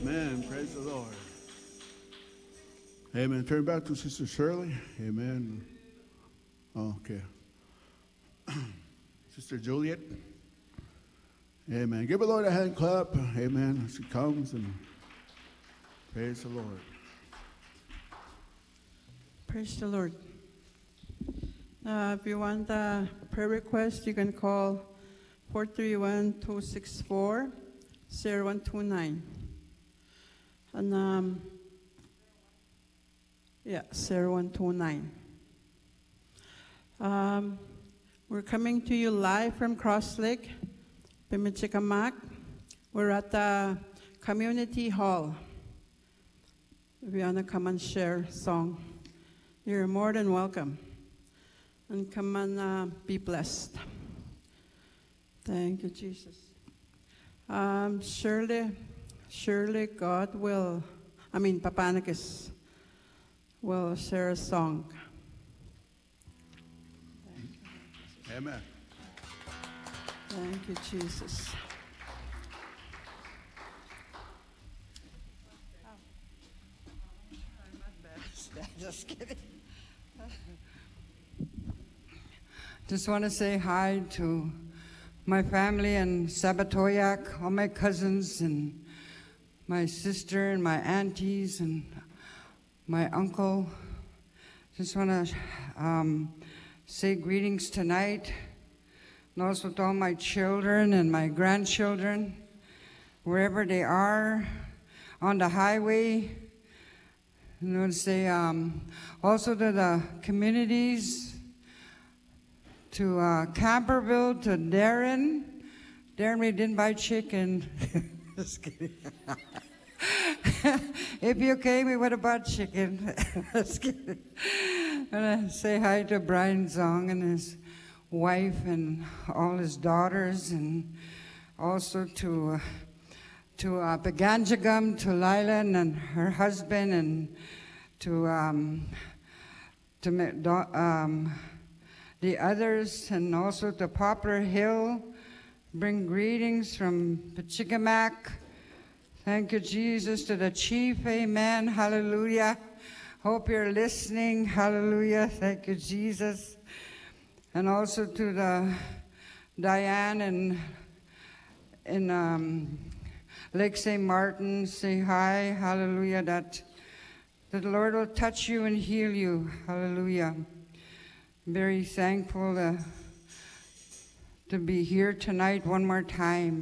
Amen. Praise the Lord. Amen. Turn back to Sister Shirley. Amen. Okay. Sister Juliet. Amen. Give the Lord a hand clap. Amen. As she comes and praise the Lord. Praise the Lord. If you want a prayer request, you can call 431-264-0129. And 0129. We're coming to you live from Cross Lake, Pimicikamak. We're at the community hall. If you want to come and share a song, you're more than welcome. And come and be blessed. Thank you, Jesus. Surely God will, Papanicus will share a song. Amen. Thank you, Jesus. Just kidding. Just want to say hi to my family in Sabatoyak, all my cousins and my sister and my aunties and my uncle. Just want to say greetings tonight, and also to all my children and my grandchildren, wherever they are, on the highway. And I want to say also to the communities, to Camperville, to Darren. Darren, we didn't buy chicken. Just kidding. If you came, we would have bought chicken. Just kidding. And I say hi to Brian Zong and his wife and all his daughters, and also to Paganjagam, to Lila and her husband, and to the others, and also to Poplar Hill. Bring greetings from Pachicamac. Thank you, Jesus, to the chief. Amen. Hallelujah. Hope you're listening. Hallelujah. Thank you, Jesus. And also to the Diane in Lake St. Martin. Say hi. Hallelujah. That the Lord will touch you and heal you. Hallelujah. Very thankful to be here tonight one more time.